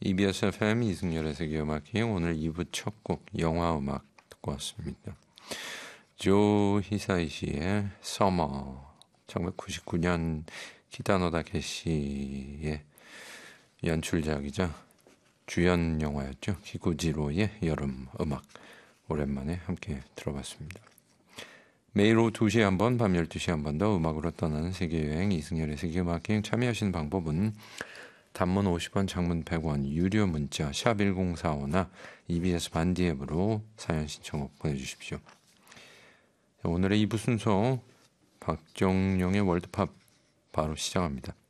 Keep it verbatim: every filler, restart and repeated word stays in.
이비에스 에프엠 이승열의 세계음악여행 오늘 이 부 첫 곡 영화음악 듣고 왔습니다. 조 히사이시의 서머 천구백구십구 년 키타노 다케시의 연출작이자 주연 영화였죠. 기구지로의 여름 음악 오랜만에 함께 들어봤습니다. 매일 오후 두 시에 한 번, 밤 열두 시에 한 번 더 음악으로 떠나는 세계여행 이승열의 세계음악여행 참여하시는 방법은 단문 오십 원, 장문 백 원, 유료 문자 샵 일공사오나 이비에스 반디 앱으로 사연 신청곡 보내주십시오. 오늘의 이 부 순서 박정용의 월드팝 바로 시작합니다.